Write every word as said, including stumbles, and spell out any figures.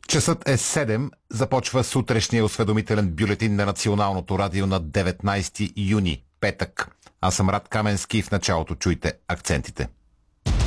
Часът е седем. Започва сутрешния осведомителен бюлетин на Националното радио на деветнайсети юни, петък. Аз съм Рад Каменски и в началото чуйте акцентите.